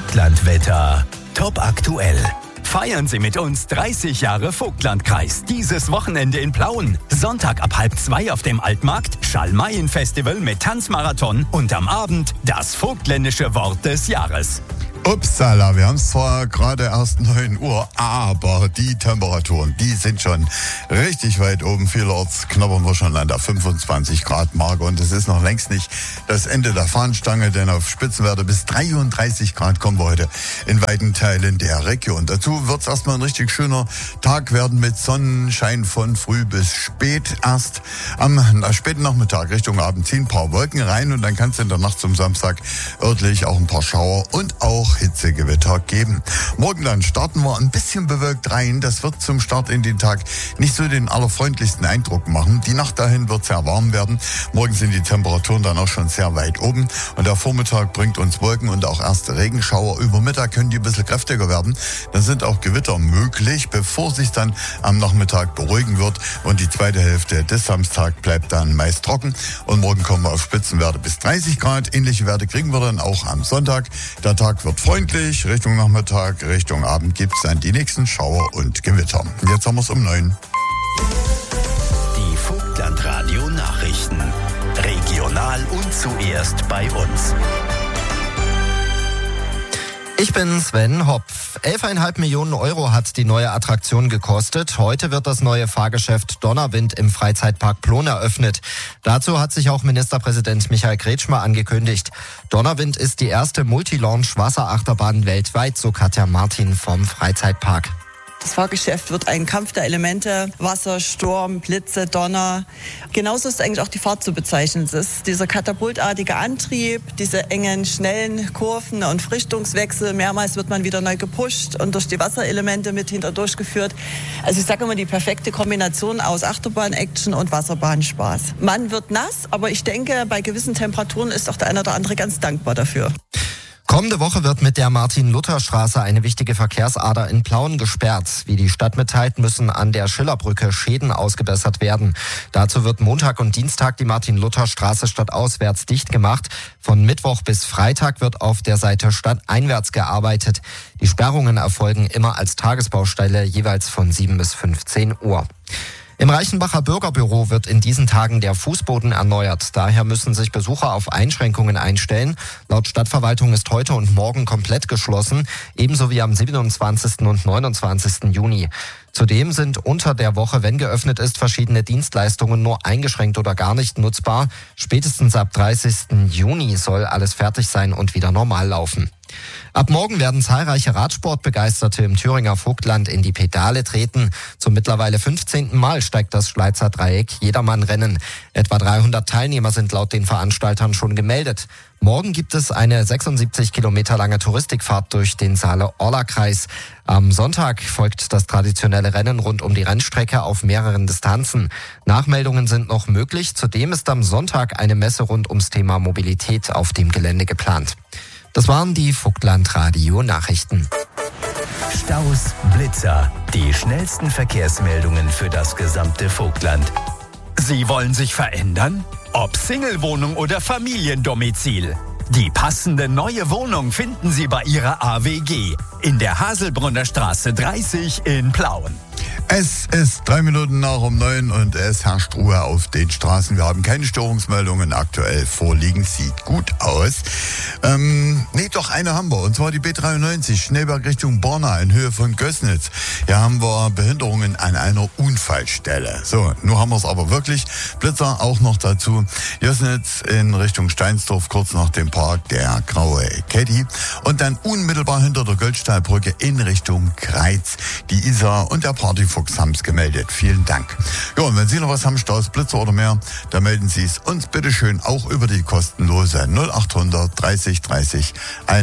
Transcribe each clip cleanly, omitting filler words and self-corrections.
Vogtlandwetter. Top aktuell. Feiern Sie mit uns 30 Jahre Vogtlandkreis. Dieses Wochenende in Plauen. Sonntag ab 1:30 auf dem Altmarkt. Schalmeien-Festival mit Tanzmarathon. Und am Abend das vogtländische Wort des Jahres. Upsala, wir haben es zwar gerade erst 9 Uhr, aber die Temperaturen, die sind schon richtig weit oben. Vielerorts knabbern wir schon an der 25 Grad Marke und es ist noch längst nicht das Ende der Fahnenstange, denn auf Spitzenwerte bis 33 Grad kommen wir heute in weiten Teilen der Region. Dazu wird es erstmal ein richtig schöner Tag werden mit Sonnenschein von früh bis spät. Erst am späten Nachmittag Richtung Abend ziehen ein paar Wolken rein und dann kann es in der Nacht zum Samstag örtlich auch ein paar Schauer und auch Hitzegewitter geben. Morgen dann starten wir ein bisschen bewölkt rein. Das wird zum Start in den Tag nicht so den allerfreundlichsten Eindruck machen. Die Nacht dahin wird sehr warm werden. Morgen sind die Temperaturen dann auch schon sehr weit oben. Und der Vormittag bringt uns Wolken und auch erste Regenschauer. Über Mittag können die ein bisschen kräftiger werden. Dann sind auch Gewitter möglich, bevor sich dann am Nachmittag beruhigen wird. Und die zweite Hälfte des Samstags bleibt dann meist trocken. Und morgen kommen wir auf Spitzenwerte bis 30 Grad. Ähnliche Werte kriegen wir dann auch am Sonntag. Der Tag wird freundlich. Richtung Nachmittag, Richtung Abend gibt es dann die nächsten Schauer und Gewitter. Jetzt haben wir es um 9. Die Vogtlandradio Nachrichten. Regional und zuerst bei uns. Ich bin Sven Hopf. 11,5 Millionen Euro hat die neue Attraktion gekostet. Heute wird das neue Fahrgeschäft Donnerwind im Freizeitpark Plon eröffnet. Dazu hat sich auch Ministerpräsident Michael Kretschmer angekündigt. Donnerwind ist die erste Multilaunch-Wasserachterbahn weltweit, so Katja Martin vom Freizeitpark. Das Fahrgeschäft wird ein Kampf der Elemente, Wasser, Sturm, Blitze, Donner. Genauso ist eigentlich auch die Fahrt zu bezeichnen. Es ist dieser katapultartige Antrieb, diese engen, schnellen Kurven und Richtungswechsel. Mehrmals wird man wieder neu gepusht und durch die Wasserelemente mit hinterdurch geführt. Also ich sage immer, die perfekte Kombination aus Achterbahn-Action und Wasserbahnspaß. Man wird nass, aber ich denke, bei gewissen Temperaturen ist auch der eine oder andere ganz dankbar dafür. Kommende Woche wird mit der Martin-Luther-Straße eine wichtige Verkehrsader in Plauen gesperrt. Wie die Stadt mitteilt, müssen an der Schillerbrücke Schäden ausgebessert werden. Dazu wird Montag und Dienstag die Martin-Luther-Straße stadtauswärts dicht gemacht. Von Mittwoch bis Freitag wird auf der Seite stadteinwärts gearbeitet. Die Sperrungen erfolgen immer als Tagesbaustelle, jeweils von 7 bis 15 Uhr. Im Reichenbacher Bürgerbüro wird in diesen Tagen der Fußboden erneuert. Daher müssen sich Besucher auf Einschränkungen einstellen. Laut Stadtverwaltung ist heute und morgen komplett geschlossen, ebenso wie am 27. und 29. Juni. Zudem sind unter der Woche, wenn geöffnet ist, verschiedene Dienstleistungen nur eingeschränkt oder gar nicht nutzbar. Spätestens ab 30. Juni soll alles fertig sein und wieder normal laufen. Ab morgen werden zahlreiche Radsportbegeisterte im Thüringer Vogtland in die Pedale treten. Zum mittlerweile 15. Mal steigt das Schleizer Dreieck Jedermann-Rennen. Etwa 300 Teilnehmer sind laut den Veranstaltern schon gemeldet. Morgen gibt es eine 76 Kilometer lange Touristikfahrt durch den Saale-Orla-Kreis. Am Sonntag folgt das traditionelle Rennen rund um die Rennstrecke auf mehreren Distanzen. Nachmeldungen sind noch möglich. Zudem ist am Sonntag eine Messe rund ums Thema Mobilität auf dem Gelände geplant. Das waren die Vogtlandradio-Nachrichten. Staus, Blitzer, die schnellsten Verkehrsmeldungen für das gesamte Vogtland. Sie wollen sich verändern? Ob Single-Wohnung oder Familiendomizil. Die passende neue Wohnung finden Sie bei Ihrer AWG in der Haselbrunner Straße 30 in Plauen. Es ist 3 Minuten nach um 9 und es herrscht Ruhe auf den Straßen. Wir haben keine Störungsmeldungen aktuell vorliegen. Sieht gut aus. Doch eine haben wir. Und zwar die B93 Schneeberg Richtung Borna in Höhe von Gößnitz. Hier haben wir Behinderungen an einer Unfallstelle. So, nun haben wir es aber wirklich. Blitzer auch noch dazu. Gößnitz in Richtung Steinsdorf, kurz nach dem Park der Graue Caddy. Und dann unmittelbar hinter der Goldstahlbrücke in Richtung Greiz. Die Isar und der Partyfuchs haben es gemeldet. Vielen Dank. Ja, und wenn Sie noch was haben, Staus, Blitzer oder mehr, dann melden Sie es uns bitte schön auch über die kostenlose 0800 30 30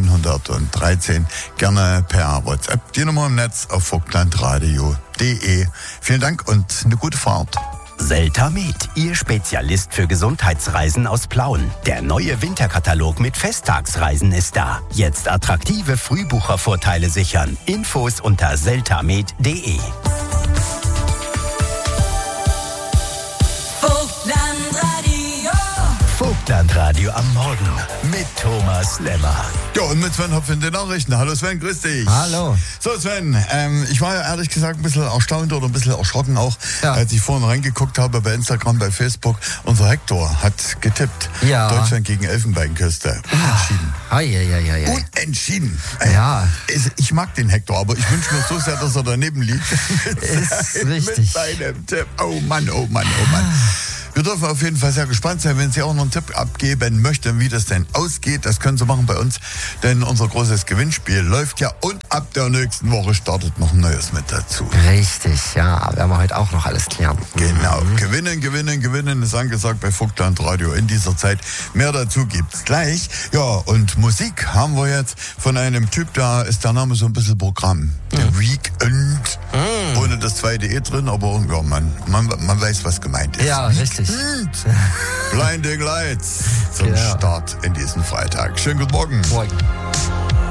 113. Gerne per WhatsApp. Die Nummer im Netz auf vogtlandradio.de. Vielen Dank und eine gute Fahrt. Seltamed, Ihr Spezialist für Gesundheitsreisen aus Plauen. Der neue Winterkatalog mit Festtagsreisen ist da. Jetzt attraktive Frühbuchervorteile sichern. Infos unter seltamed.de. Vogtlandradio. Radio am Morgen mit Thomas Lemmer. Ja, und mit Sven Hopf in den Nachrichten. Hallo Sven, grüß dich. Hallo. So Sven, ich war ja ehrlich gesagt ein bisschen erstaunt oder ein bisschen erschrocken auch, als ich vorhin reingeguckt habe bei Instagram, bei Facebook. Unser Hector hat getippt. Ja. Deutschland gegen Elfenbeinküste. Unentschieden. Unentschieden. Ja. Ich mag den Hector, aber ich wünsche mir so sehr, dass er daneben liegt. Ist richtig. Mit seinem Tipp. Oh Mann, oh Mann, oh Mann. Wir dürfen auf jeden Fall sehr gespannt sein, wenn Sie auch noch einen Tipp abgeben möchten, wie das denn ausgeht. Das können Sie machen bei uns, denn unser großes Gewinnspiel läuft ja und ab der nächsten Woche startet noch ein neues mit dazu. Richtig, ja, werden wir heute auch noch alles klären. Genau, gewinnen ist angesagt bei Vogtland Radio in dieser Zeit. Mehr dazu gibt's gleich. Ja, und Musik haben wir jetzt von einem Typ, da ist der Name so ein bisschen Programm. The Weekend. Ohne das zweite E drin, aber ja, man weiß, was gemeint ist. Ja, richtig. Blinding Lights zum Start in diesen Freitag. Schönen guten Morgen. Morgen.